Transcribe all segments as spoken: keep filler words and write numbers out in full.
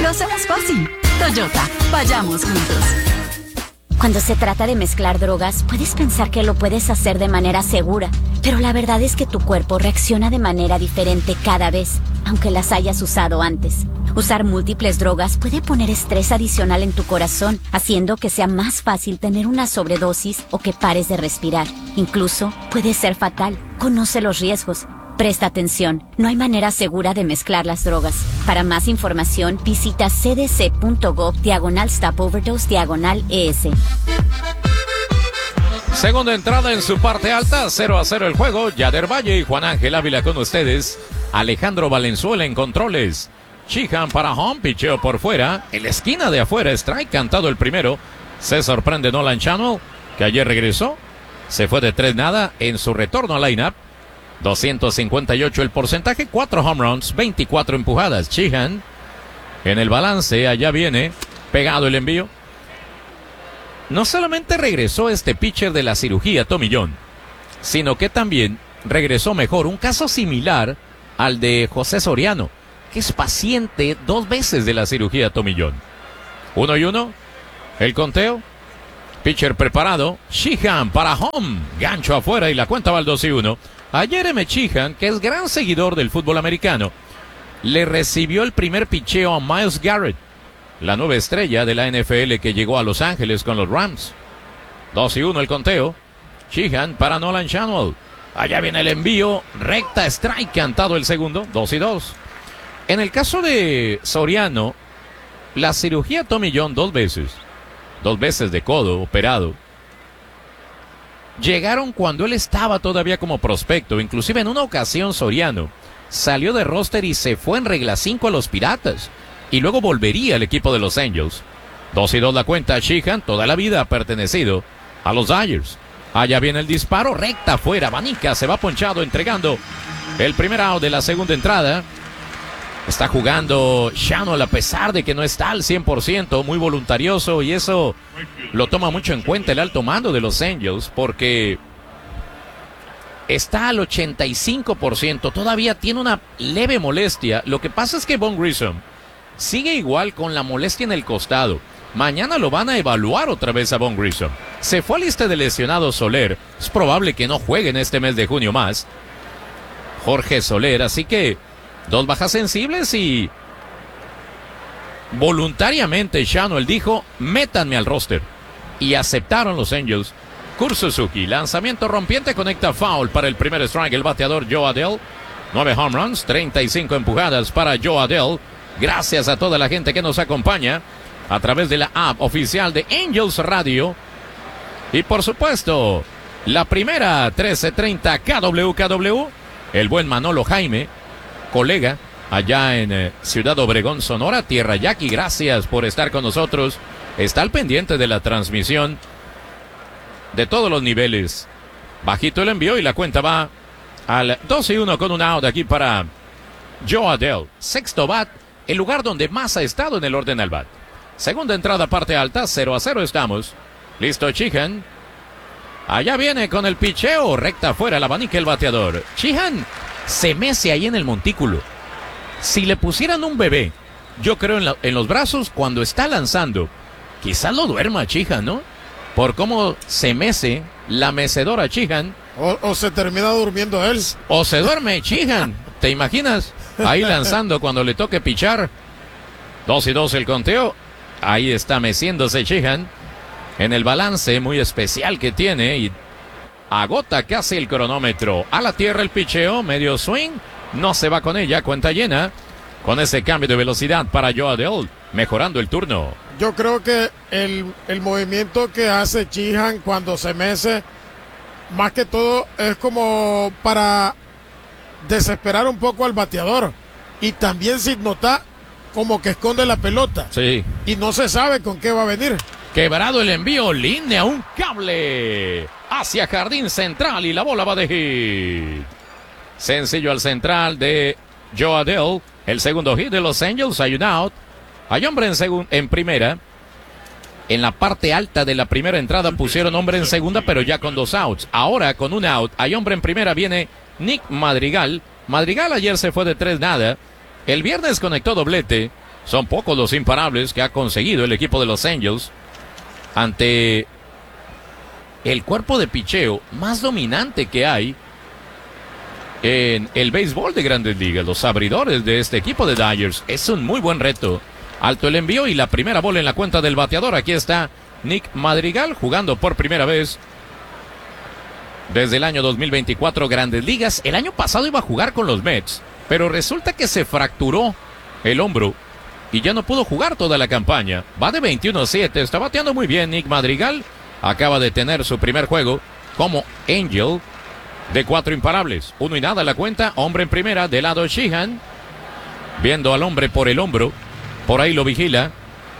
Lo hacemos fácil. Toyota, vayamos juntos. Cuando se trata de mezclar drogas, puedes pensar que lo puedes hacer de manera segura, pero la verdad es que tu cuerpo reacciona de manera diferente cada vez, aunque las hayas usado antes. Usar múltiples drogas puede poner estrés adicional en tu corazón, haciendo que sea más fácil tener una sobredosis o que pares de respirar. Incluso puede ser fatal. Conoce los riesgos. Presta atención, no hay manera segura de mezclar las drogas. Para más información, visita cdc.gov diagonal stop overdose diagonal ES. Segunda entrada en su parte alta, cero a cero el juego. Yader Valle y Juan Ángel Ávila con ustedes. Alejandro Valenzuela en controles. Sheehan para home, picheo por fuera. En la esquina de afuera, strike cantado el primero. Se sorprende Nolan Channel, que ayer regresó. Se fue de tres nada en su retorno al line-up. doscientos cincuenta y ocho el porcentaje, cuatro home runs, veinticuatro empujadas. Sheehan en el balance, allá viene, pegado el envío. No solamente regresó este pitcher de la cirugía, Tommy John, sino que también regresó mejor. Un caso similar al de José Soriano, que es paciente dos veces de la cirugía, Tommy John. Uno y uno, el conteo. Pitcher preparado, Sheehan para home, gancho afuera y la cuenta va al dos y uno. Ayer M. Sheehan, que es gran seguidor del fútbol americano, le recibió el primer picheo a Myles Garrett, la nueva estrella de la N F L que llegó a Los Ángeles con los Rams. dos y uno el conteo. Sheehan para Nolan Channel. Allá viene el envío, recta strike cantado el segundo, dos y dos. En el caso de Soriano, la cirugía Tommy John dos veces, dos veces de codo operado, llegaron cuando él estaba todavía como prospecto. Inclusive en una ocasión Soriano salió de roster y se fue en regla cinco a los Piratas. Y luego volvería al equipo de los Angels. dos y dos la cuenta. Sheehan toda la vida ha pertenecido a los Dodgers. Allá viene el disparo, recta afuera. Vanica se va ponchado entregando el primer out de la segunda entrada. Está jugando Channel a pesar de que no está al cien por ciento, muy voluntarioso, y eso lo toma mucho en cuenta el alto mando de los Angels, porque está al ochenta y cinco por ciento, todavía tiene una leve molestia. Lo que pasa es que Von Grissom sigue igual con la molestia en el costado. Mañana lo van a evaluar otra vez a Von Grissom. Se fue a lista de lesionados Soler, es probable que no juegue en este mes de junio más Jorge Soler, así que dos bajas sensibles y voluntariamente Channel dijo, métanme al roster. Y aceptaron los Angels. Kurt Suzuki, lanzamiento rompiente, conecta foul para el primer strike. El bateador Joe Adell. Nueve home runs, treinta y cinco empujadas para Joe Adell. Gracias a toda la gente que nos acompaña a través de la app oficial de Angels Radio. Y por supuesto, la primera trece treinta K W K W. El buen Manolo Jaime, colega allá en eh, Ciudad Obregón, Sonora, Tierra Yaqui, gracias por estar con nosotros. Está al pendiente de la transmisión de todos los niveles. Bajito el envío y la cuenta va al dos y uno con un out aquí para Joe Adell. Sexto bat, el lugar donde más ha estado en el orden al bat. Segunda entrada, parte alta, cero a cero estamos. Listo Sheehan. Allá viene con el picheo, recta afuera, la abanica el bateador. Sheehan se mece ahí en el montículo. Si le pusieran un bebé, yo creo en, la, en los brazos cuando está lanzando, quizás lo duerma Sheehan, ¿no? Por cómo se mece la mecedora Sheehan. O, o se termina durmiendo él. O se duerme Sheehan. ¿Te imaginas? Ahí lanzando cuando le toque pichar. Dos y dos el conteo. Ahí está meciéndose Sheehan en el balance muy especial que tiene y agota casi el cronómetro. A la tierra el picheo, medio swing, no se va con ella, cuenta llena, con ese cambio de velocidad para Joe Adell, mejorando el turno. Yo creo que el, el movimiento que hace Sheehan cuando se mece, más que todo es como para desesperar un poco al bateador. Y también si nota como que esconde la pelota. Sí. Y no se sabe con qué va a venir. Quebrado el envío, línea un cable hacia jardín central y la bola va de hit. Sencillo al central de Joe Adell. El segundo hit de los Angels, hay un out. Hay hombre en, segun- en primera. En la parte alta de la primera entrada pusieron hombre en segunda, pero ya con dos outs. Ahora con un out, hay hombre en primera, viene Nick Madrigal. Madrigal ayer se fue de tres nada. El viernes conectó doblete Son pocos los imparables que ha conseguido el equipo de los Angels ante el cuerpo de picheo más dominante que hay en el béisbol de Grandes Ligas. Los abridores de este equipo de Dodgers. Es un muy buen reto. Alto el envío y la primera bola en la cuenta del bateador. Aquí está Nick Madrigal jugando por primera vez desde el año dos mil veinticuatro Grandes Ligas. El año pasado iba a jugar con los Mets, pero resulta que se fracturó el hombro y ya no pudo jugar toda la campaña. Va de veintiuno a siete, está bateando muy bien Nick Madrigal. Acaba de tener su primer juego como Angel de cuatro imparables. Uno y nada la cuenta, hombre en primera, del lado Sheehan. Viendo al hombre por el hombro, por ahí lo vigila.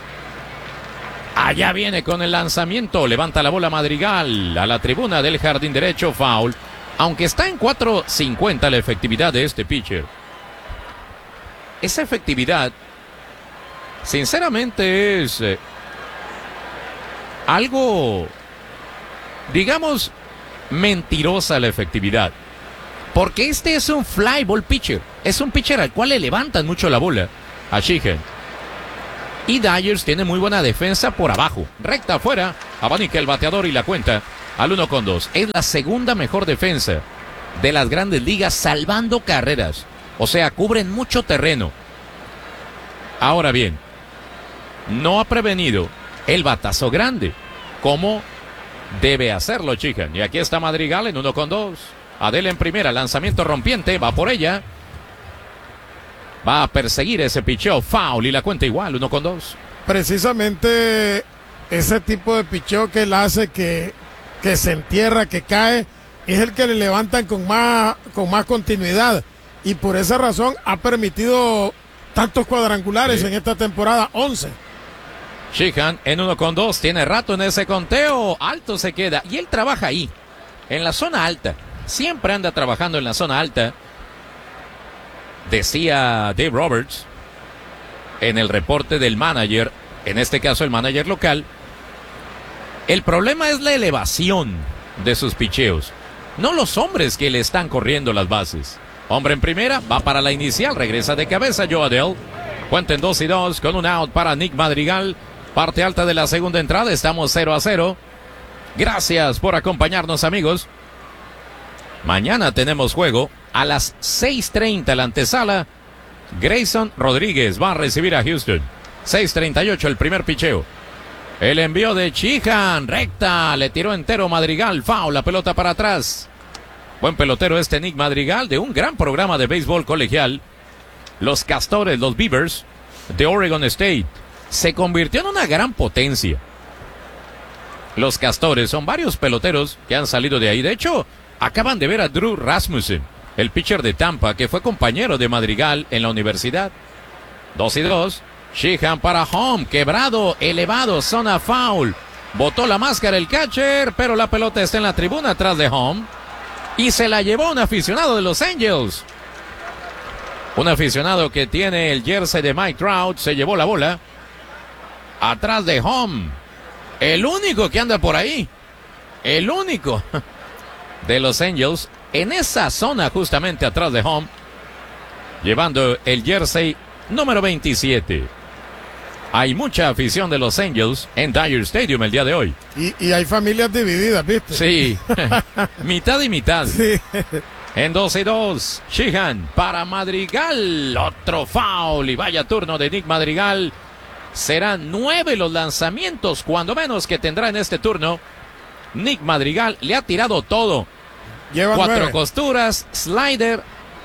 Allá viene con el lanzamiento, levanta la bola Madrigal a la tribuna del jardín derecho, foul. Aunque está en cuatro cincuenta la efectividad de este pitcher. Esa efectividad, sinceramente, es eh, algo, digamos, mentirosa la efectividad. Porque este es un fly ball pitcher. Es un pitcher al cual le levantan mucho la bola a Sheehan. Y Dodgers tiene muy buena defensa por abajo. Recta afuera, abanica el bateador y la cuenta al uno con dos. Es la segunda mejor defensa de las Grandes Ligas salvando carreras. O sea, cubren mucho terreno. Ahora bien, no ha prevenido el batazo grande, como debe hacerlo Sheehan. Y aquí está Madrigal en uno con dos. Adela en primera, lanzamiento rompiente, va por ella. Va a perseguir ese picheo, foul y la cuenta igual, uno con dos. Precisamente ese tipo de picheo que él hace, que, que se entierra, que cae, es el que le levantan con más, con más continuidad. Y por esa razón ha permitido tantos cuadrangulares sí. en esta temporada, once. Sheehan en uno con dos, tiene rato en ese conteo, alto se queda. Y él trabaja ahí, en la zona alta. Siempre anda trabajando en la zona alta. Decía Dave Roberts en el reporte del manager, en este caso el manager local, el problema es la elevación de sus picheos, no los hombres que le están corriendo las bases. Hombre en primera, va para la inicial, regresa de cabeza Joe Adell. Cuenta en dos y dos con un out para Nick Madrigal. Parte alta de la segunda entrada, estamos cero a cero. Gracias por acompañarnos, amigos. Mañana tenemos juego a las seis treinta la antesala. Grayson Rodríguez va a recibir a Houston. seis treinta y ocho el primer picheo. El envío de Sheehan, recta, le tiró entero Madrigal, foul, la pelota para atrás. Buen pelotero este Nick Madrigal de un gran programa de béisbol colegial. Los Castores, los Beavers de Oregon State. Se convirtió en una gran potencia. Los Castores son varios peloteros que han salido de ahí. De hecho, acaban de ver a Drew Rasmussen, el pitcher de Tampa, que fue compañero de Madrigal en la universidad. Dos y dos. Sheehan para home, quebrado, elevado, zona foul. Botó la máscara el catcher, pero la pelota está en la tribuna atrás de home. Y se la llevó un aficionado de los Angels. Un aficionado que tiene el jersey de Mike Trout se llevó la bola atrás de home. El único que anda por ahí. El único de los Angels en esa zona justamente atrás de home, llevando el jersey número veintisiete. Hay mucha afición de los Angels en Dodger Stadium el día de hoy. Y, y hay familias divididas, ¿viste? Sí, mitad y mitad. Sí. En dos y dos, Sheehan para Madrigal, otro foul y vaya turno de Nick Madrigal. Serán nueve los lanzamientos, cuando menos, que tendrá en este turno. Nick Madrigal le ha tirado todo. Lleva Cuatro nueve. costuras, slider.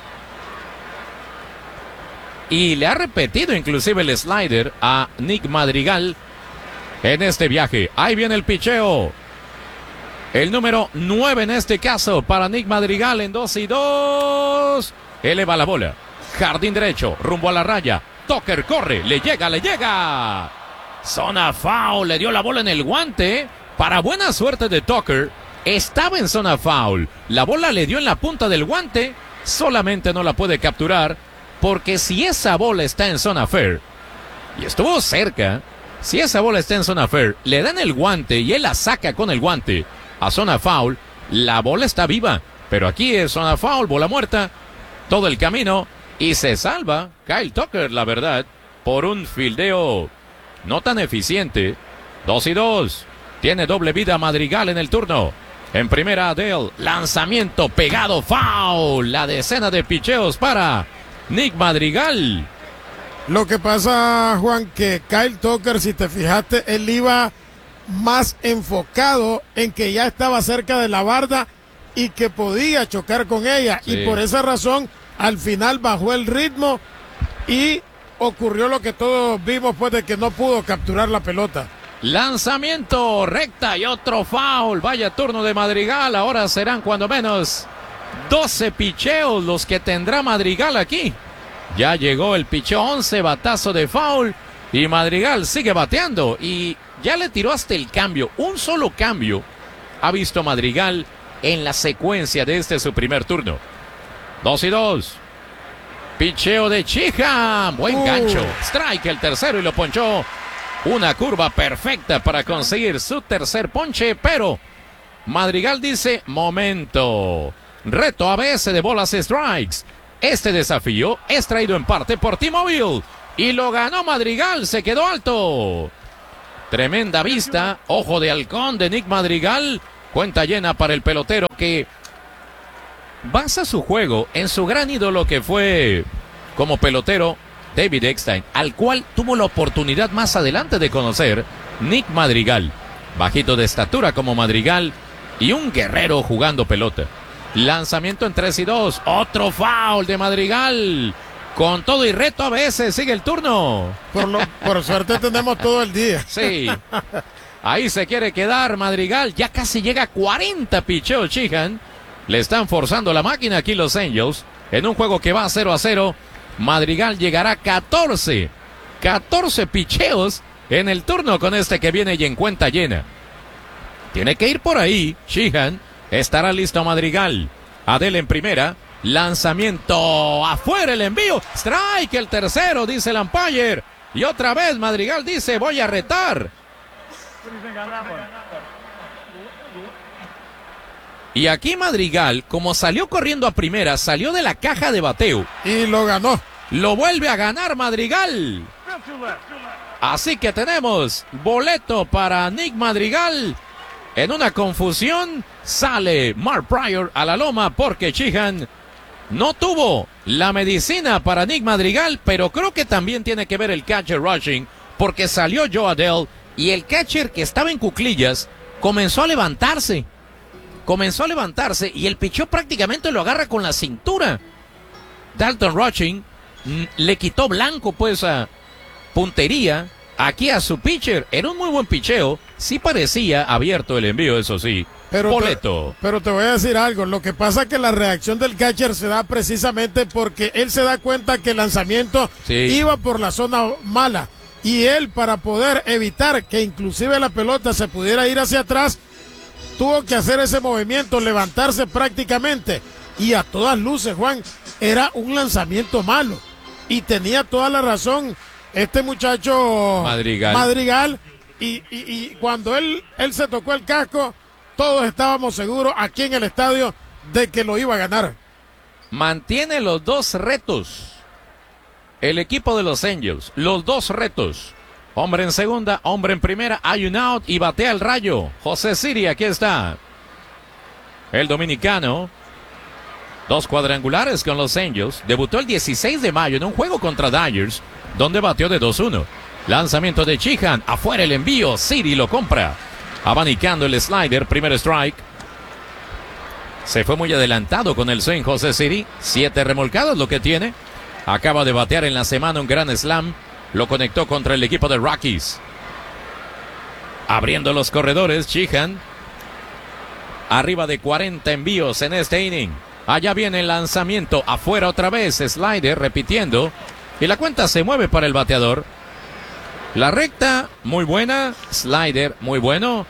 Y le ha repetido inclusive el slider a Nick Madrigal en este viaje. Ahí viene el picheo. El número nueve en este caso para Nick Madrigal en dos y dos. Eleva la bola. Jardín derecho, rumbo a la raya. Tucker corre, le llega, le llega. Zona foul, le dio la bola en el guante. Para buena suerte de Tucker, estaba en zona foul. La bola le dio en la punta del guante. Solamente no la puede capturar, porque si esa bola está en zona fair, y estuvo cerca, si esa bola está en zona fair, le dan el guante y él la saca con el guante a zona foul, la bola está viva. Pero aquí es zona foul, bola muerta, todo el camino, y se salva Kyle Tucker, la verdad. por un fildeo no tan eficiente. Dos y dos. Tiene doble vida Madrigal en el turno. En primera Adele, lanzamiento pegado, foul. La decena de picheos para Nick Madrigal. Lo que pasa, Juan, que Kyle Tucker, si te fijaste, él iba más enfocado en que ya estaba cerca de la barda y que podía chocar con ella. Sí. Y por esa razón, al final bajó el ritmo y ocurrió lo que todos vimos, pues, de que no pudo capturar la pelota. Lanzamiento recta y otro foul. Vaya turno de Madrigal. Ahora serán cuando menos doce picheos los que tendrá Madrigal aquí. Ya llegó el picheo once, batazo de foul. Y Madrigal sigue bateando. Y ya le tiró hasta el cambio. Un solo cambio ha visto Madrigal en la secuencia de este su primer turno. Dos y dos. Picheo de Chihan. Buen uh. gancho. Strike el tercero y lo ponchó. Una curva perfecta para conseguir su tercer ponche, pero Madrigal dice, momento. Reto A B S de bolas strikes. Este desafío es traído en parte por T-Mobile. Y lo ganó Madrigal, se quedó alto. Tremenda vista, ojo de halcón de Nick Madrigal. Cuenta llena para el pelotero que basa su juego en su gran ídolo que fue como pelotero David Eckstein, al cual tuvo la oportunidad más adelante de conocer Nick Madrigal. Bajito de estatura como Madrigal y un guerrero jugando pelota. Lanzamiento en tres y dos. Otro foul de Madrigal. Con todo y reto a veces sigue el turno. Por, lo, por suerte tenemos todo el día. Sí. Ahí se quiere quedar Madrigal. Ya casi llega a cuarenta picheos Chihan. Le están forzando la máquina aquí los Angels. En un juego que va cero a cero. Madrigal llegará a catorce. catorce picheos en el turno con este que viene y en cuenta llena. Tiene que ir por ahí. Chihan. Estará listo Madrigal. Adele en primera. Lanzamiento afuera el envío. Strike el tercero, dice el umpire. Y otra vez Madrigal dice voy a retar. Y aquí Madrigal, como salió corriendo a primera, salió de la caja de bateo. Y lo ganó. Lo vuelve a ganar Madrigal. Así que tenemos boleto para Nick Madrigal. En una confusión sale Mark Prior a la loma porque Chihan no tuvo la medicina para Nick Madrigal, pero creo que también tiene que ver el catcher rushing porque salió Joe Adele y el catcher que estaba en cuclillas comenzó a levantarse. Comenzó a levantarse y el picheo prácticamente lo agarra con la cintura. Dalton Rushing le quitó blanco pues a puntería aquí a su pitcher. Era un muy buen picheo. Sí parecía abierto el envío, eso sí. Pero boleto. Te, pero te voy a decir algo. Lo que pasa es que la reacción del catcher se da precisamente porque él se da cuenta que el lanzamiento sí. iba por la zona mala. Y él, para poder evitar que inclusive la pelota se pudiera ir hacia atrás, tuvo que hacer ese movimiento, levantarse prácticamente. Y a todas luces, Juan, era un lanzamiento malo. Y tenía toda la razón este muchacho Madrigal. Madrigal y, y, y cuando él, él se tocó el casco, todos estábamos seguros aquí en el estadio de que lo iba a ganar. Mantiene los dos retos. El equipo de los Angels, los dos retos. Hombre en segunda, hombre en primera, hay un out y batea el rayo. José Siri, aquí está. El dominicano. Dos cuadrangulares con los Angels. Debutó el dieciséis de mayo en un juego contra Dodgers, donde batió de dos uno. Lanzamiento de Chihan, afuera el envío, Siri lo compra. Abanicando el slider, primer strike. Se fue muy adelantado con el swing José Siri. Siete remolcadas lo que tiene. Acaba de batear en la semana un gran slam. Lo conectó contra el equipo de Rockies. Abriendo los corredores, Chihan. Arriba de cuarenta envíos en este inning. Allá viene el lanzamiento, afuera otra vez, slider, repitiendo. Y la cuenta se mueve para el bateador. La recta, muy buena. Slider, muy bueno.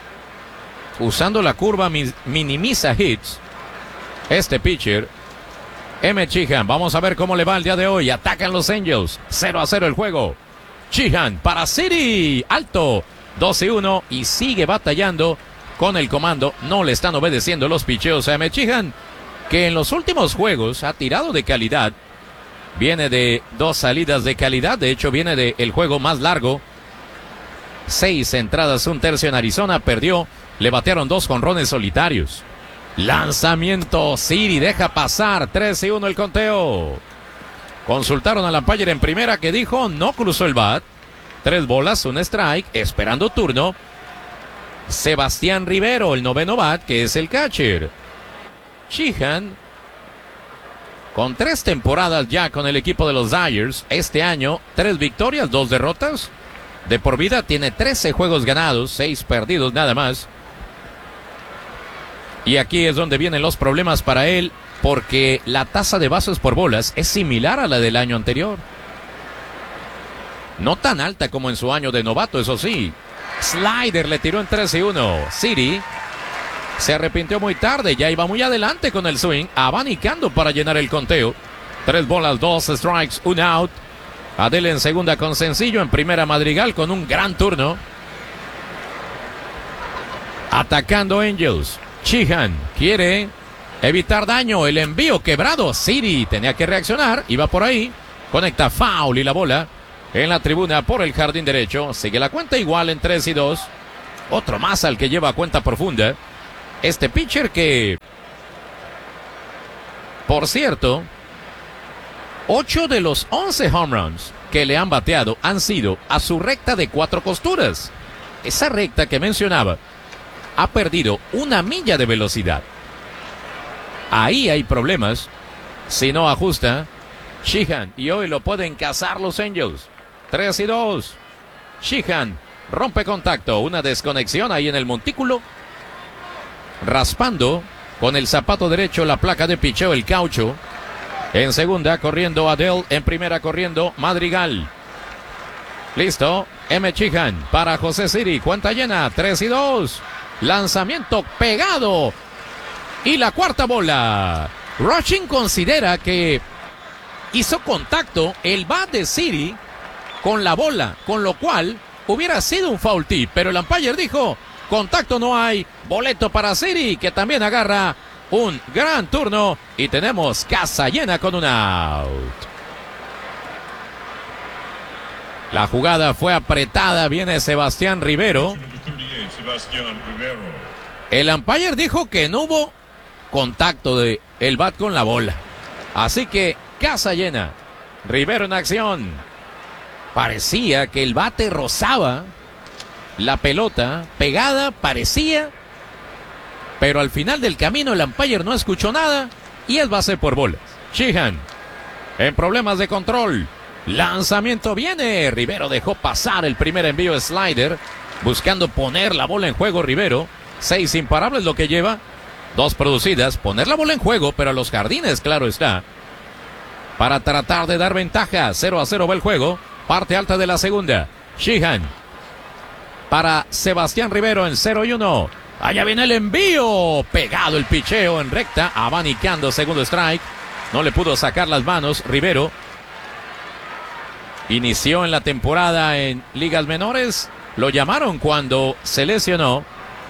Usando la curva, minimiza hits. Este pitcher, M. Chihan. Vamos a ver cómo le va el día de hoy. Atacan los Angels. cero a cero el juego. Chihan para City. Alto. dos y uno. Y sigue batallando con el comando. No le están obedeciendo los picheos a M. Chihan, que en los últimos juegos ha tirado de calidad. Viene de dos salidas de calidad, de hecho viene de el juego más largo. Seis entradas, un tercio en Arizona, perdió, le batearon dos jonrones solitarios. Lanzamiento, Siri deja pasar, tres y uno el conteo. Consultaron al umpire en primera que dijo no cruzó el bat. Tres bolas, un strike, esperando turno. Sebastián Rivero, el noveno bat, que es el catcher. Sheehan, con tres temporadas ya con el equipo de los Dodgers, este año, tres victorias, dos derrotas. De por vida tiene trece juegos ganados, seis perdidos nada más. Y aquí es donde vienen los problemas para él, porque la tasa de bases por bolas es similar a la del año anterior. No tan alta como en su año de novato, eso sí. Slider le tiró en tres y uno. City se arrepintió muy tarde, ya iba muy adelante con el swing, abanicando para llenar el conteo. Tres bolas, dos strikes, un out. Adele en segunda con sencillo, en primera Madrigal con un gran turno. Atacando Angels. Sheehan quiere evitar daño, el envío quebrado. City tenía que reaccionar, iba por ahí. Conecta foul y la bola en la tribuna por el jardín derecho. Sigue la cuenta igual en tres y dos. Otro más al que lleva cuenta profunda. Este pitcher que, por cierto, ocho de los once home runs que le han bateado han sido a su recta de cuatro costuras. Esa recta que mencionaba ha perdido una milla de velocidad. Ahí hay problemas si no ajusta Sheehan, y hoy lo pueden cazar los Angels. tres y dos. Sheehan rompe contacto, una desconexión ahí en el montículo, raspando con el zapato derecho la placa de picheo, el caucho. En segunda corriendo Adele, en primera corriendo Madrigal. Listo, M. Sheehan para José Siri, cuenta llena, tres y dos. Lanzamiento pegado y la cuarta bola. Rushing considera que hizo contacto el bat de Siri con la bola, con lo cual hubiera sido un foul tip, pero el umpire dijo contacto no hay, boleto para Siri, que también agarra un gran turno, y tenemos casa llena con un out. La jugada fue apretada, viene Sebastián Rivero. El umpire dijo que no hubo contacto de el bat con la bola, así que casa llena. Rivero en acción. Parecía que el bate rozaba la pelota, pegada, parecía, pero al final del camino el umpire no escuchó nada y es base por bolas. Sheehan en problemas de control. Lanzamiento viene. Rivero dejó pasar el primer envío, slider, buscando poner la bola en juego. Rivero, seis imparables lo que lleva, dos producidas, poner la bola en juego, pero a los jardines, claro está, para tratar de dar ventaja. Cero a cero va el juego, parte alta de la segunda. Sheehan para Sebastián Rivero en cero y uno. Allá viene el envío, pegado el picheo en recta, abanicando, segundo strike. No le pudo sacar las manos Rivero. Inició en la temporada en ligas menores, lo llamaron cuando se lesionó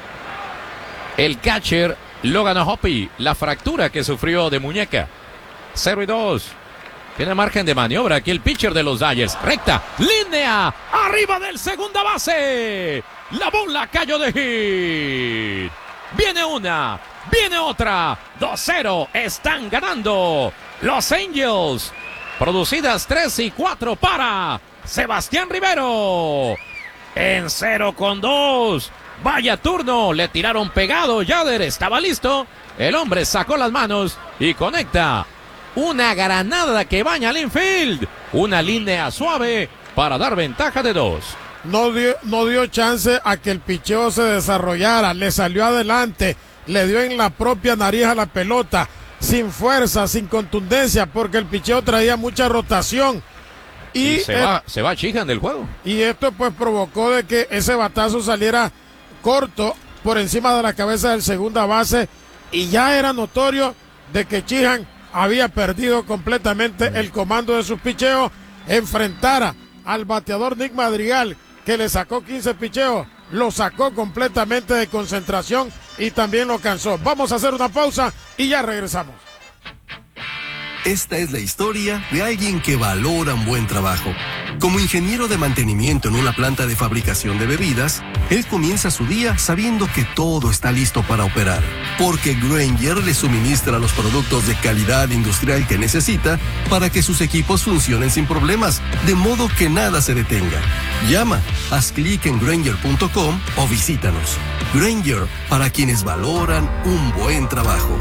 el catcher Logan O'Hoppe, la fractura que sufrió de muñeca. cero y dos. Tiene margen de maniobra aquí el pitcher de los Dodgers. Recta, línea, arriba del segunda base. La bola cayó de hit. Viene una, viene otra. dos cero, están ganando los Angels. Producidas tres y cuatro para Sebastián Rivero. En cero con dos. Vaya turno, le tiraron pegado. Yader estaba listo. El hombre sacó las manos y conecta una granada que baña al infield. Una línea suave para dar ventaja de dos. No dio, no dio chance a que el picheo se desarrollara. Le salió adelante. Le dio en la propia nariz a la pelota. Sin fuerza, sin contundencia, porque el picheo traía mucha rotación. Y, y se, eh, va, se va Sheehan del juego. Y esto pues provocó de que ese batazo saliera corto por encima de la cabeza del segunda base. Y ya era notorio de que Sheehan había perdido completamente el comando de sus picheos. Enfrentara al bateador Nick Madrigal, que le sacó quince picheos, lo sacó completamente de concentración y también lo cansó. Vamos a hacer una pausa y ya regresamos. Esta es la historia de alguien que valora un buen trabajo. Como ingeniero de mantenimiento en una planta de fabricación de bebidas, él comienza su día sabiendo que todo está listo para operar, porque Grainger le suministra los productos de calidad industrial que necesita para que sus equipos funcionen sin problemas, de modo que nada se detenga. Llama, haz clic en Grainger punto com o visítanos. Grainger, para quienes valoran un buen trabajo.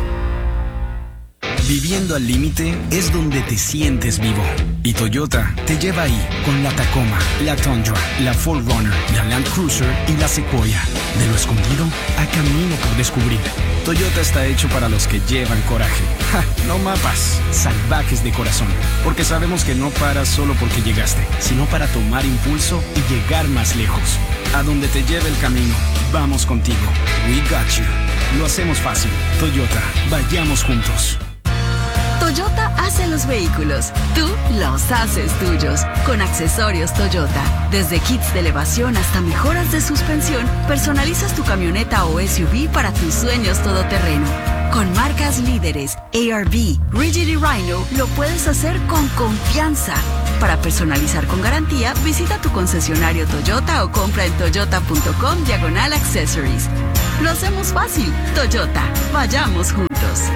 Viviendo al límite es donde te sientes vivo. Y Toyota te lleva ahí con la Tacoma, la Tundra, la cuatro runner, la Land Cruiser y la Sequoia. De lo escondido a camino por descubrir. Toyota está hecho para los que llevan coraje. Ja, no mapas, salvajes de corazón. Porque sabemos que no paras solo porque llegaste, sino para tomar impulso y llegar más lejos. A donde te lleve el camino, vamos contigo. We got you. Lo hacemos fácil. Toyota, vayamos juntos. Toyota hace los vehículos, tú los haces tuyos. Con accesorios Toyota, desde kits de elevación hasta mejoras de suspensión, personalizas tu camioneta o S U V para tus sueños todoterreno. Con marcas líderes, A R B, Rigid y Rhino, lo puedes hacer con confianza. Para personalizar con garantía, visita tu concesionario Toyota o compra en toyota punto com diagonal accessories. Lo hacemos fácil. Toyota, vayamos juntos.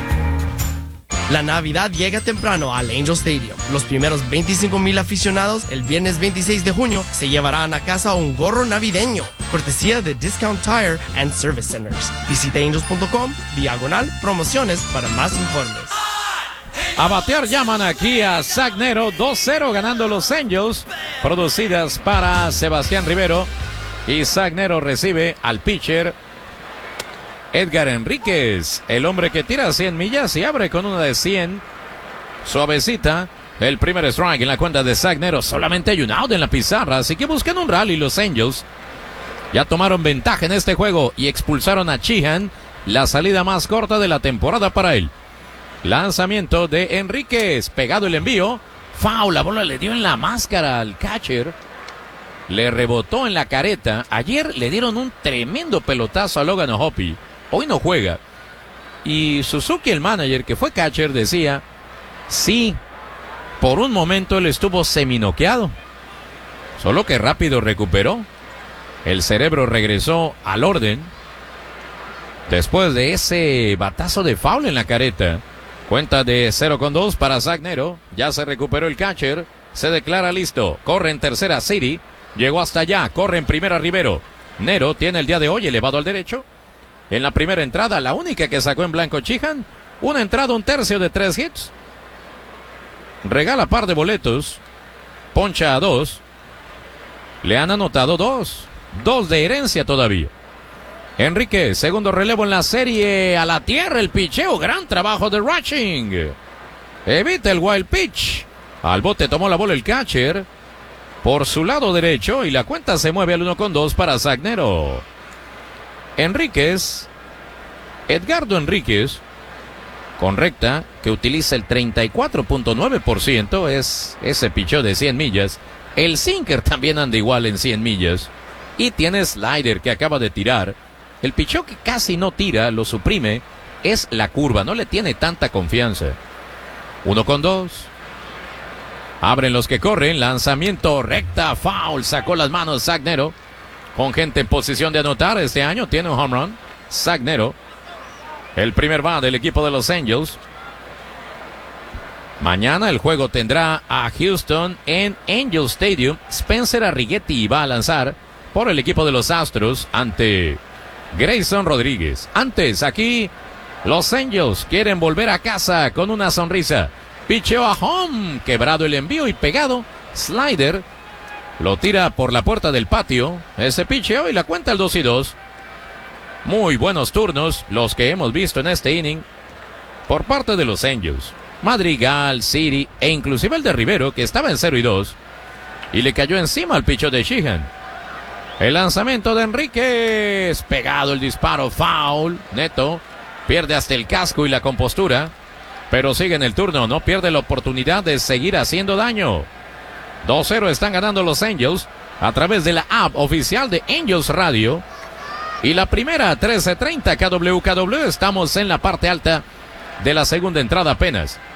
La Navidad llega temprano al Angel Stadium. Los primeros veinticinco mil aficionados el viernes veintiséis de junio se llevarán a casa un gorro navideño, cortesía de Discount Tire and Service Centers. Visita angels punto com, diagonal, promociones para más informes. A batear llaman aquí a Zach Nero, dos cero ganando los Angels, producidas para Sebastián Rivero. Y Zach Nero recibe al pitcher Edgar Enríquez, el hombre que tira cien millas y abre con una de cien. Suavecita. El primer strike en la cuenta de Zach Nero. Solamente hay un out en la pizarra, así que buscan un rally los Angels. Ya tomaron ventaja en este juego y expulsaron a Sheehan, la salida más corta de la temporada para él. Lanzamiento de Enríquez, pegado el envío. Foul, la bola le dio en la máscara al catcher. Le rebotó en la careta. Ayer le dieron un tremendo pelotazo a Logan O'Hoppe. Hoy no juega. Y Suzuki, el manager, que fue catcher, decía, sí, por un momento él estuvo seminoqueado. Solo que rápido recuperó. El cerebro regresó al orden. Después de ese batazo de foul en la careta. Cuenta de cero con dos para Zach Nero. Ya se recuperó el catcher. Se declara listo. Corre en tercera City. Llegó hasta allá. Corre en primera Rivero. Nero tiene el día de hoy elevado al derecho. En la primera entrada, la única que sacó en blanco Sheehan. Una entrada, un tercio de tres hits. Regala par de boletos. Poncha a dos. Le han anotado dos. Dos de herencia todavía. Enrique, segundo relevo en la serie. A la tierra el picheo. Gran trabajo de Rushing. Evita el wild pitch. Al bote tomó la bola el catcher. Por su lado derecho. Y la cuenta se mueve al uno con dos para Zach Nero. Enríquez, Edgardo Enríquez, con recta, que utiliza el treinta y cuatro punto nueve por ciento, es ese picheo de cien millas. El sinker también anda igual en cien millas. Y tiene slider que acaba de tirar. El picheo que casi no tira, lo suprime, es la curva, no le tiene tanta confianza. Uno con dos. Abren los que corren, lanzamiento recta, foul, sacó las manos Zach Nero. Con gente en posición de anotar este año, tiene un home run. Zach Nero. El primer va del equipo de los Angels. Mañana el juego tendrá a Houston en Angel Stadium. Spencer Arrighetti va a lanzar por el equipo de los Astros ante Grayson Rodríguez. Antes, aquí, los Angels quieren volver a casa con una sonrisa. Picheo a home. Quebrado el envío y pegado. Slider. Lo tira por la puerta del patio. Ese picheo y la cuenta el dos y dos. Muy buenos turnos los que hemos visto en este inning por parte de los Angels. Madrigal, City e inclusive el de Rivero, que estaba en cero y dos. Y le cayó encima al picheo de Sheehan. El lanzamiento de Enríquez. Pegado el disparo. Foul. Neto. Pierde hasta el casco y la compostura. Pero sigue en el turno. No pierde la oportunidad de seguir haciendo daño. dos cero están ganando los Angels a través de la app oficial de Angels Radio. Y la primera, trece treinta K W K W. Estamos en la parte alta de la segunda entrada apenas.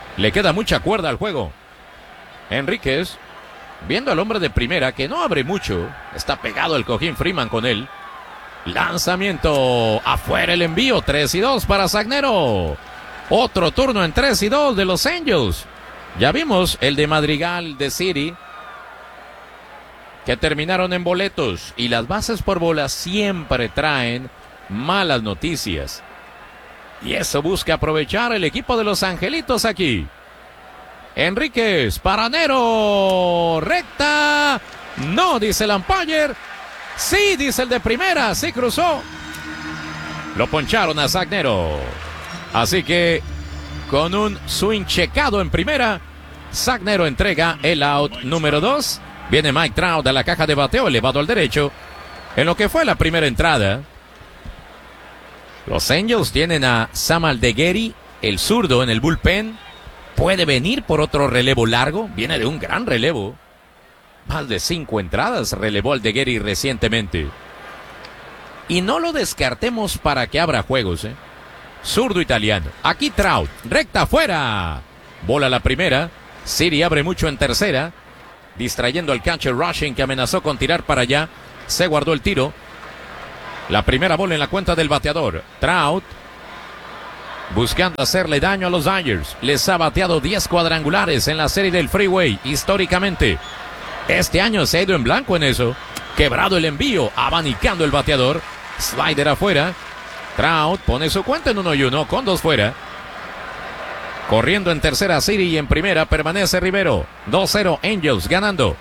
Le queda mucha cuerda al juego. Enríquez, viendo al hombre de primera que no abre mucho, está pegado el cojín Freeman con él. Lanzamiento afuera, el envío, tres y dos para Zagnero. Otro turno en tres y dos de los Angels. Ya vimos el de Madrigal de City, que terminaron en boletos, y las bases por bolas siempre traen malas noticias. Y eso busca aprovechar el equipo de los Angelitos aquí. Enríquez, Paranero, recta. No, dice el umpire. Sí, dice el de primera, sí cruzó. Lo poncharon a Zagnero. Así que con un swing checado en primera, Zagnero entrega el out número dos. Viene Mike Trout a la caja de bateo, elevado al derecho. En lo que fue la primera entrada, los Angels tienen a Sam Aldeguerri, el zurdo, en el bullpen. Puede venir por otro relevo largo. Viene de un gran relevo. Más de cinco entradas relevó Aldeguerri recientemente. Y no lo descartemos para que abra juegos, ¿eh? Zurdo italiano. Aquí Trout, recta afuera. Bola la primera. City abre mucho en tercera, distrayendo al catcher Rushing, que amenazó con tirar para allá. Se guardó el tiro. La primera bola en la cuenta del bateador. Trout, buscando hacerle daño a los Dodgers. Les ha bateado diez cuadrangulares en la serie del Freeway, históricamente. Este año se ha ido en blanco en eso. Quebrado el envío, abanicando el bateador. Slider afuera. Trout pone su cuenta en uno y uno, con dos fuera. Corriendo en tercera City, y en primera permanece Rivero. dos cero Angels ganando.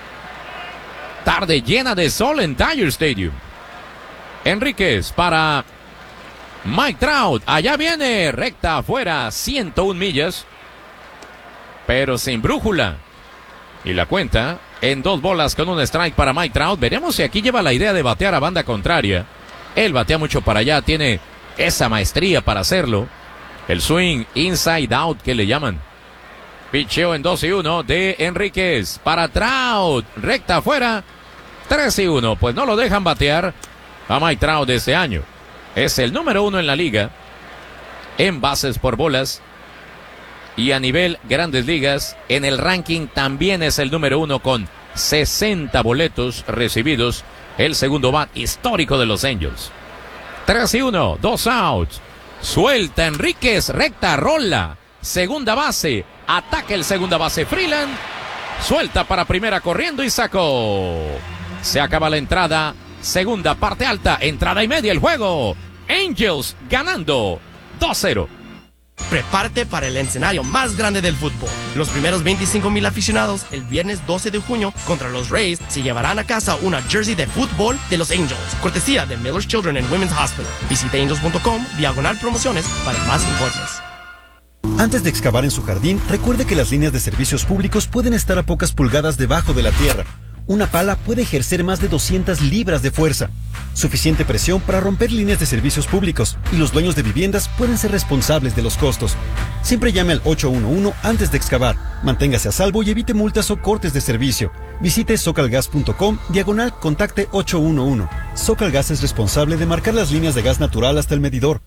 Tarde llena de sol en Dodger Stadium. Enríquez para Mike Trout. Allá viene, recta afuera, ciento una millas. Pero sin brújula. Y la cuenta en dos bolas con un strike para Mike Trout. Veremos si aquí lleva la idea de batear a banda contraria. Él batea mucho para allá, tiene esa maestría para hacerlo. El swing inside out que le llaman. Picheo en dos y uno de Enríquez para Trout. Recta afuera, tres y uno. Pues no lo dejan batear a Mike Trout de este año. Es el número uno en la liga en bases por bolas. Y a nivel Grandes Ligas, en el ranking también es el número uno con sesenta boletos recibidos. El segundo bat histórico de los Angels. tres y uno, dos outs. Suelta Enríquez, recta, rola. Segunda base, ataca el segunda base Freeland. Suelta para primera corriendo y sacó. Se acaba la entrada. Segunda parte alta, entrada y media el juego. Angels ganando dos cero. Prepárate para el escenario más grande del fútbol. Los primeros veinticinco mil aficionados el viernes doce de junio contra los Rays se llevarán a casa una jersey de fútbol de los Angels, cortesía de Miller's Children and Women's Hospital. Visita angels punto com, diagonal promociones para más informes. Antes de excavar en su jardín, recuerde que las líneas de servicios públicos pueden estar a pocas pulgadas debajo de la tierra. Una pala puede ejercer más de doscientas libras de fuerza. Suficiente presión para romper líneas de servicios públicos, y los dueños de viviendas pueden ser responsables de los costos. Siempre llame al ocho uno uno antes de excavar. Manténgase a salvo y evite multas o cortes de servicio. Visite socalgas punto com, diagonal contacte ocho uno uno. Socalgas es responsable de marcar las líneas de gas natural hasta el medidor.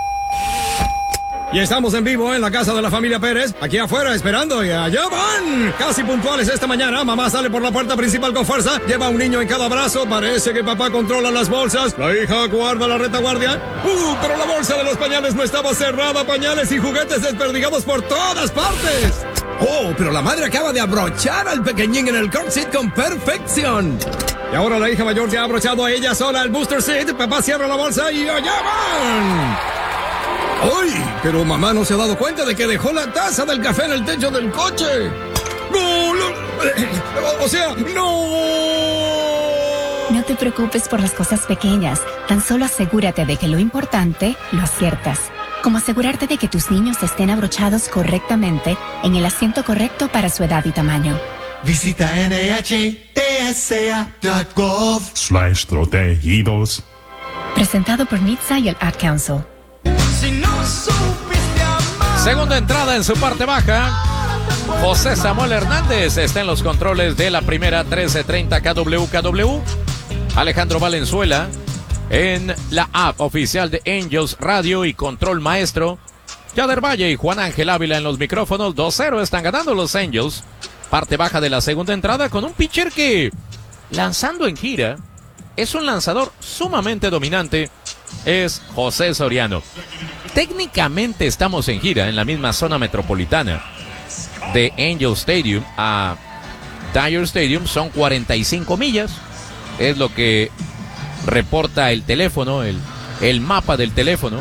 Y estamos en vivo en la casa de la familia Pérez, aquí afuera esperando, y allá van. Casi puntuales esta mañana, mamá sale por la puerta principal con fuerza, lleva a un niño en cada brazo, parece que papá controla las bolsas, la hija guarda la retaguardia. ¡Uh! Pero la bolsa de los pañales no estaba cerrada, pañales y juguetes desperdigados por todas partes. ¡Oh! Pero la madre acaba de abrochar al pequeñín en el car seat con perfección. Y ahora la hija mayor ya ha abrochado a ella sola el booster seat, papá cierra la bolsa y allá van. ¡Ay! Pero mamá no se ha dado cuenta de que dejó la taza del café en el techo del coche. ¡No! no o, o sea, ¡no! No te preocupes por las cosas pequeñas. Tan solo asegúrate de que lo importante lo aciertas. Como asegurarte de que tus niños estén abrochados correctamente en el asiento correcto para su edad y tamaño. Visita N H T S A punto gov slash protegidos. Presentado por N H T S A y el Ad Council. Si no supiste amar. Segunda entrada en su parte baja. José Samuel Hernández está en los controles de la primera. Trece treinta K W K W. Alejandro Valenzuela en la app oficial de Angels Radio y Control Maestro. Yader Valle y Juan Ángel Ávila en los micrófonos. dos cero están ganando los Angels. Parte baja de la segunda entrada con un pitcher que, lanzando en gira, es un lanzador sumamente dominante. Es José Soriano. Técnicamente estamos en gira en la misma zona metropolitana. De Angel Stadium a Dodger Stadium son cuarenta y cinco millas. Es lo que reporta el teléfono, el, el mapa del teléfono.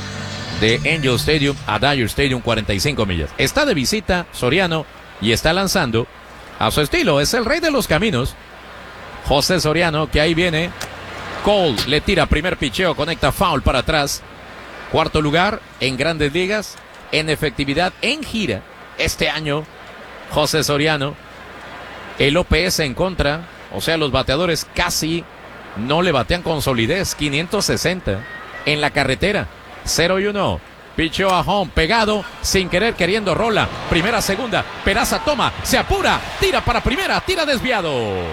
De Angel Stadium a Dodger Stadium, cuarenta y cinco millas. Está de visita Soriano y está lanzando a su estilo. Es el rey de los caminos, José Soriano, que ahí viene. Cole le tira primer picheo, conecta foul para atrás. Cuarto lugar en Grandes Ligas en efectividad en gira este año, José Soriano. El O P S en contra, o sea, los bateadores casi no le batean con solidez. quinientos sesenta en la carretera. cero y uno. Picheo a home, pegado, sin querer, queriendo, rola. Primera, segunda, Peraza toma, se apura, tira para primera, tira desviado.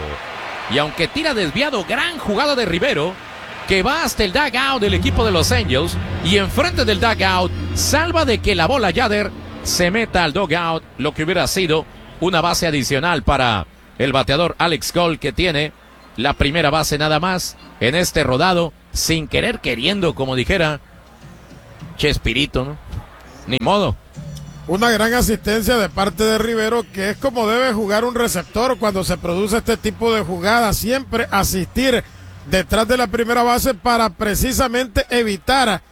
Y aunque tira desviado, gran jugada de Rivero, que va hasta el dugout del equipo de los Angels. Y enfrente del dugout, salva de que la bola Yader se meta al dugout, lo que hubiera sido una base adicional para el bateador Alex Cole, que tiene la primera base nada más en este rodado, sin querer, queriendo, como dijera Chespirito, ¿no? Ni modo. Una gran asistencia de parte de Rivero, que es como debe jugar un receptor cuando se produce este tipo de jugada. Siempre asistir detrás de la primera base para precisamente evitar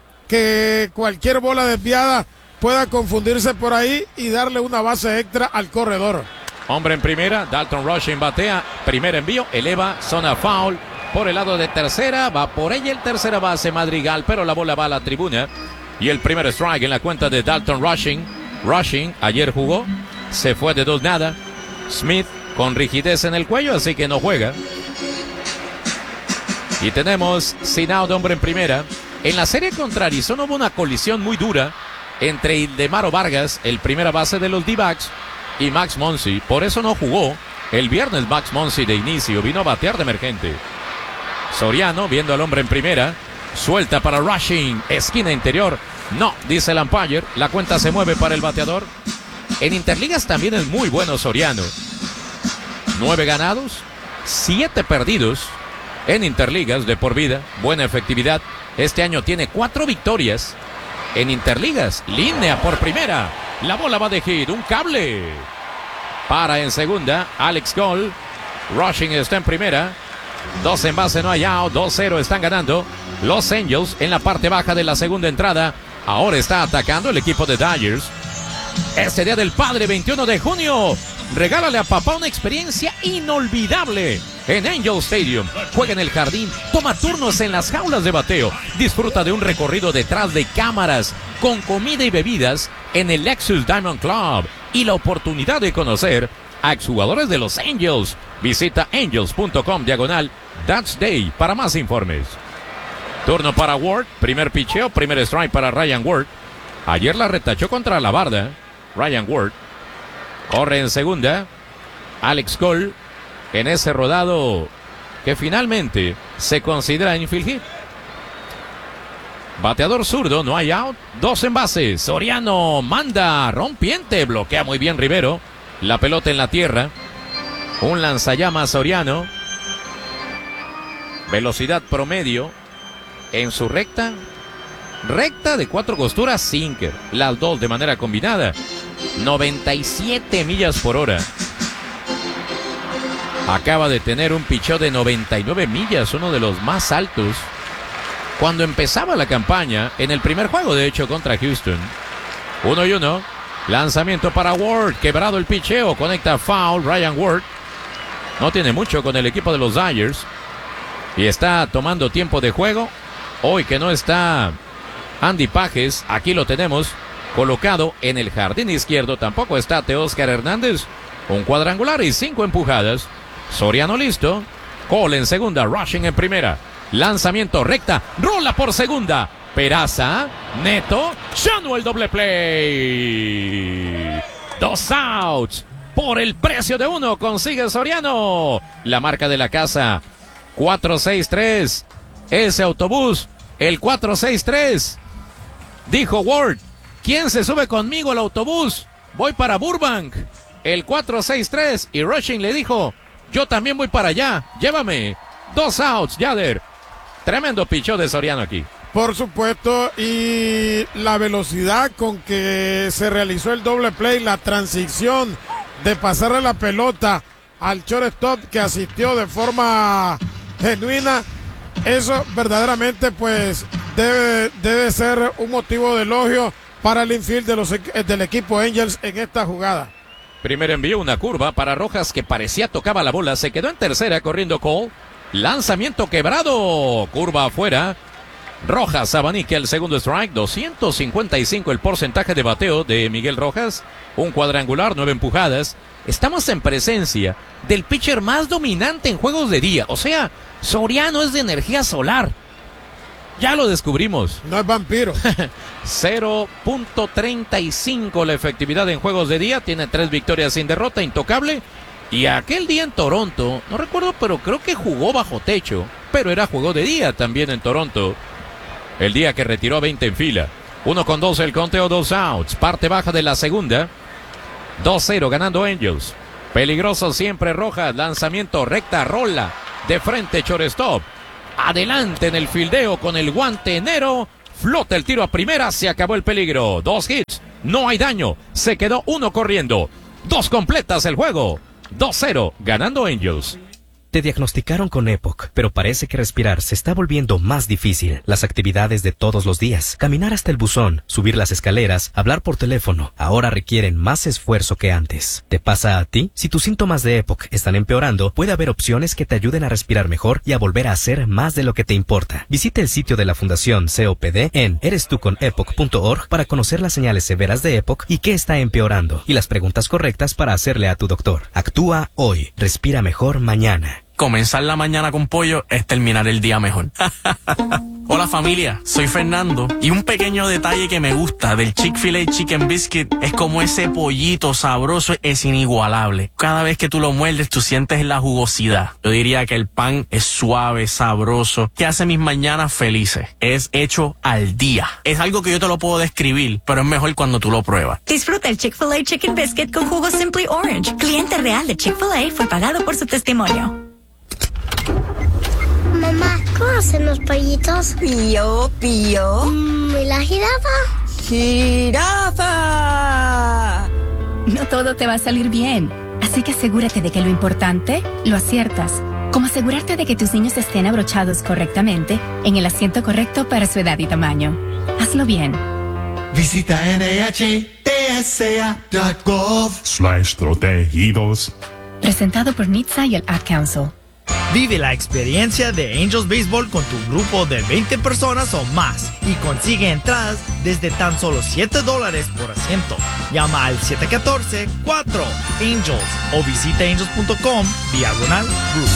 que cualquier bola desviada pueda confundirse por ahí y darle una base extra al corredor. Hombre en primera, Dalton Rushing batea, primer envío, eleva, zona foul. Por el lado de tercera, va por ella el tercera base Madrigal, pero la bola va a la tribuna. Y el primer strike en la cuenta de Dalton Rushing. Rushing ayer jugó, se fue de dos nada. Smith con rigidez en el cuello, así que no juega. Y tenemos sin out, hombre en primera. En la serie contra Arizona hubo una colisión muy dura entre Ildemaro Vargas, el primera base de los D-backs, y Max Muncy. Por eso no jugó el viernes Max Muncy de inicio, vino a batear de emergente. Soriano, viendo al hombre en primera, suelta para Rushing, esquina interior. No, dice el umpire, la cuenta se mueve para el bateador. En Interligas también es muy bueno Soriano. Nueve ganados, siete perdidos en Interligas de por vida, buena efectividad. Este año tiene cuatro victorias en Interligas. Línea por primera, la bola va de hit, un cable. Para en segunda, Alex Cole. Rushing está en primera. Dos en base, no hay out. dos cero están ganando los Angels en la parte baja de la segunda entrada. Ahora está atacando el equipo de Dodgers. Este día del padre, veintiuno de junio. Regálale a papá una experiencia inolvidable en Angel Stadium. Juega en el jardín, toma turnos en las jaulas de bateo. Disfruta de un recorrido detrás de cámaras con comida y bebidas en el Lexus Diamond Club. Y la oportunidad de conocer a exjugadores de los Angels. Visita angels punto com diagonal That's Day para más informes. Turno para Ward, primer picheo, primer strike para Ryan Ward. Ayer la retachó contra la barda Ryan Ward. Corre en segunda Alex Cole en ese rodado que finalmente se considera infield hit. Bateador zurdo, no hay out, dos en base. Soriano manda rompiente, bloquea muy bien Rivero. La pelota en la tierra. Un lanzallamas Soriano. Velocidad promedio en su recta. Recta de cuatro costuras, sinker. Las dos de manera combinada. noventa y siete millas por hora. Acaba de tener un picheo de noventa y nueve millas, uno de los más altos. Cuando empezaba la campaña, en el primer juego de hecho contra Houston. Uno y uno. Lanzamiento para Ward, quebrado el picheo, conecta foul, Ryan Ward. No tiene mucho con el equipo de los Dodgers. Y está tomando tiempo de juego. Hoy que no está Andy Pages, aquí lo tenemos colocado en el jardín izquierdo. Tampoco está Teóscar Hernández. Un cuadrangular y cinco empujadas. Soriano listo. Cole en segunda, Rushing en primera. Lanzamiento recta, rola por segunda. Peraza, Neto, Shanu el doble play. Dos outs. Por el precio de uno consigue Soriano. La marca de la casa, cuatro seis tres. Ese autobús, el cuatro seis tres. Dijo Ward, ¿Quién se sube conmigo al autobús? Voy para Burbank. El cuatro seis tres. Y Rushing le dijo, yo también voy para allá. Llévame. Dos outs, Yader. Tremendo pichó de Soriano aquí. Por supuesto, y la velocidad con que se realizó el doble play, la transición de pasarle la pelota al shortstop que asistió de forma genuina, eso verdaderamente pues debe, debe ser un motivo de elogio para el infield de los, del equipo Angels en esta jugada. Primer envío, una curva para Rojas que parecía tocaba la bola, se quedó en tercera corriendo Cole. Lanzamiento quebrado, curva afuera. Rojas abanica el segundo strike, doscientos cincuenta y cinco el porcentaje de bateo de Miguel Rojas, un cuadrangular, nueve empujadas. Estamos en presencia del pitcher más dominante en juegos de día, o sea, Soriano es de energía solar. Ya lo descubrimos. No es vampiro. cero punto treinta y cinco la efectividad en juegos de día, tiene tres victorias sin derrota, intocable. Y aquel día en Toronto, no recuerdo, pero creo que jugó bajo techo, pero era juego de día también en Toronto. El día que retiró a veinte en fila. Uno con dos el conteo, dos outs. Parte baja de la segunda. dos cero ganando Angels. Peligroso siempre Rojas. Lanzamiento recta, rola. De frente shortstop. Adelante en el fildeo con el guante enero. Flota el tiro a primera. Se acabó el peligro. Dos hits. No hay daño. Se quedó uno corriendo. Dos completas el juego. dos cero ganando Angels. Te diagnosticaron con E P O C, pero parece que respirar se está volviendo más difícil. Las actividades de todos los días, caminar hasta el buzón, subir las escaleras, hablar por teléfono, ahora requieren más esfuerzo que antes. ¿Te pasa a ti? Si tus síntomas de E P O C están empeorando, puede haber opciones que te ayuden a respirar mejor y a volver a hacer más de lo que te importa. Visita el sitio de la Fundación C O P D en eres tú con E P O C punto org para conocer las señales severas de E P O C y qué está empeorando, y las preguntas correctas para hacerle a tu doctor. Actúa hoy. Respira mejor mañana. Comenzar la mañana con pollo es terminar el día mejor. Hola familia, soy Fernando y un pequeño detalle que me gusta del Chick-fil-A Chicken Biscuit es como ese pollito sabroso es inigualable. Cada vez que tú lo muerdes tú sientes la jugosidad. Yo diría que el pan es suave, sabroso, que hace mis mañanas felices. Es hecho al día. Es algo que yo te lo puedo describir, pero es mejor cuando tú lo pruebas. Disfruta el Chick-fil-A Chicken Biscuit con jugo Simply Orange. Cliente real de Chick-fil-A fue pagado por su testimonio. Mamá, ¿cómo hacen los pollitos? Pío, pío. Mm, ¿Y la jirafa? ¡Jirafa! No todo te va a salir bien, así que asegúrate de que lo importante lo aciertas. Como asegurarte de que tus niños estén abrochados correctamente en el asiento correcto para su edad y tamaño. Hazlo bien. Visita N H T S A punto gov slash protegidos. Presentado por N H T S A y el Ad Council. Vive la experiencia de Angels Baseball con tu grupo de veinte personas o más y consigue entradas desde tan solo siete dólares por asiento. Llama al siete uno cuatro, cuatro Angels o visita angels punto com diagonal group.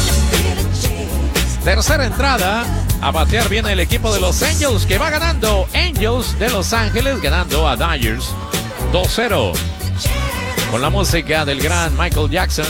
Tercera entrada. A batear viene el equipo de los Angels que va ganando. Angels de Los Ángeles ganando a Dodgers dos cero. Con la música del gran Michael Jackson,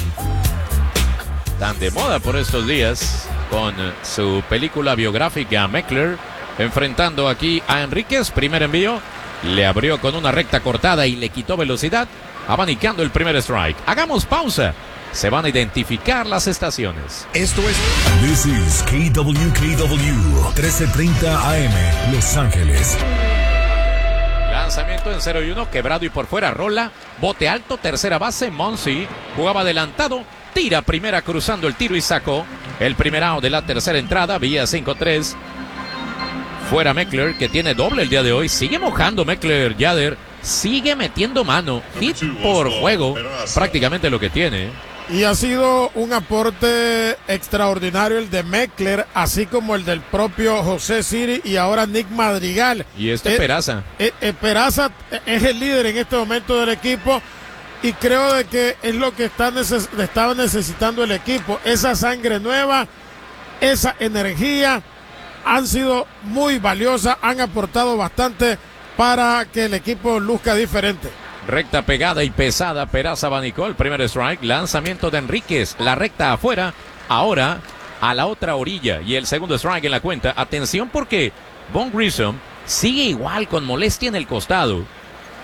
tan de moda por estos días, con su película biográfica Meckler, enfrentando aquí a Enríquez. Primer envío, le abrió con una recta cortada y le quitó velocidad, abanicando el primer strike. Hagamos pausa, se van a identificar las estaciones. Esto es This is K W K W trece treinta A M Los Ángeles. Lanzamiento en cero y uno, quebrado y por fuera, rola, bote alto, tercera base, Monsi jugaba adelantado, tira primera cruzando el tiro y sacó el primer out de la tercera entrada, vía cinco tres. Fuera Meckler, que tiene doble el día de hoy. Sigue mojando Meckler, Yader. Sigue metiendo mano. Hit por juego, prácticamente lo que tiene. Y ha sido un aporte extraordinario el de Meckler, así como el del propio José Siri y ahora Nick Madrigal. Y este eh, Peraza. Eh, eh, Peraza es el líder en este momento del equipo. Y creo de que es lo que está neces- estaba necesitando el equipo. Esa sangre nueva, esa energía, han sido muy valiosas, han aportado bastante para que el equipo luzca diferente. Recta pegada y pesada, Peraza abanicó el primer strike. Lanzamiento de Enríquez, la recta afuera. Ahora a la otra orilla y el segundo strike en la cuenta. Atención porque Von Grissom sigue igual con molestia en el costado.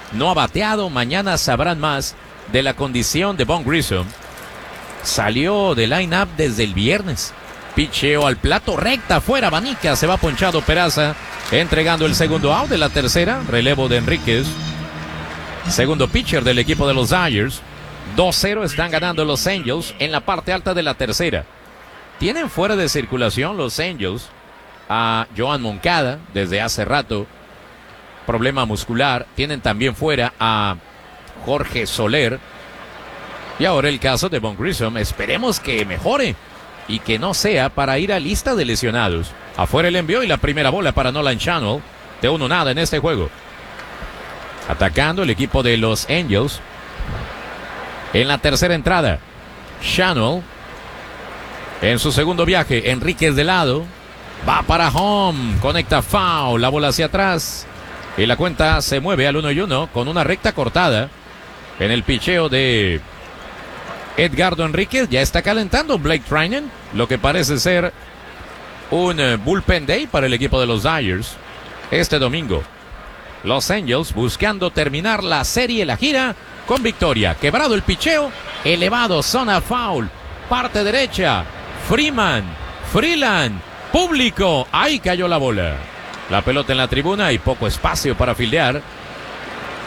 no ha bateado. Mañana sabrán más de la condición de Vaughn Grissom. Salió de line-up desde el viernes. Picheo al plato, recta, fuera, abanica, se va ponchado Peraza, entregando el segundo out de la tercera, relevo de Enríquez. Segundo pitcher del equipo de los Dodgers. dos cero están ganando los Angels en la parte alta de la tercera. Tienen fuera de circulación los Angels a Joan Moncada desde hace rato. Problema muscular. Tienen también fuera a Jorge Soler. Y ahora el caso de Vaughn Grissom. Esperemos que mejore y que no sea para ir a lista de lesionados. Afuera el envío y la primera bola para Nolan Schanuel. De uno nada en este juego. Atacando el equipo de los Angels. En la tercera entrada, Schanuel. En su segundo viaje, Enríquez de lado. Va para home. Conecta foul. La bola hacia atrás. Y la cuenta se mueve al uno y uno con una recta cortada. En el picheo de Edgardo Enríquez. Ya está calentando Blake Treinen. Lo que parece ser un bullpen day para el equipo de los Dodgers. Este domingo. Los Angels buscando terminar la serie, la gira, con victoria. Quebrado el picheo. Elevado, zona foul. Parte derecha. Freeman. Freeland. Público. Ahí cayó la bola. La pelota en la tribuna y poco espacio para fildear.